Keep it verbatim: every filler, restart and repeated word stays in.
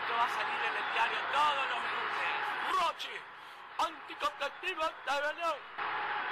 esto va a salir en el diario todos los lunes. Rochi, anticonceptiva de verdad.